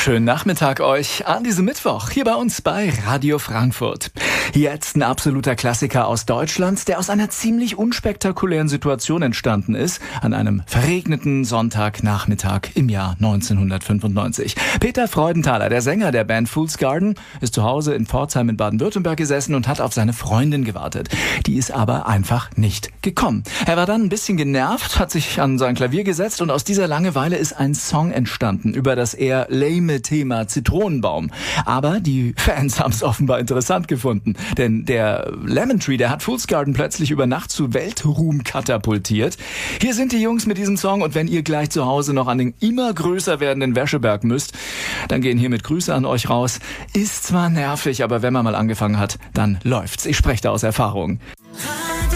Schönen Nachmittag euch an diesem Mittwoch hier bei uns bei Radio Frankfurt. Jetzt ein absoluter Klassiker aus Deutschland, der aus einer ziemlich unspektakulären Situation entstanden ist, an einem verregneten Sonntagnachmittag im Jahr 1995. Peter Freudenthaler, der Sänger der Band Fool's Garden, ist zu Hause in Pforzheim in Baden-Württemberg gesessen und hat auf seine Freundin gewartet. Die ist aber einfach nicht gekommen. Er war dann ein bisschen genervt, hat sich an sein Klavier gesetzt und aus dieser Langeweile ist ein Song entstanden über das eher lame Thema Zitronenbaum. Aber die Fans haben es offenbar interessant gefunden, denn der Lemon Tree, der hat Fool's Garden plötzlich über Nacht zu Weltruhm katapultiert. Hier sind die Jungs mit diesem Song und wenn ihr gleich zu Hause noch an den immer größer werdenden Wäscheberg müsst, dann gehen hiermit Grüße an euch raus. Ist zwar nervig, aber wenn man mal angefangen hat, dann läuft's. Ich spreche da aus Erfahrung.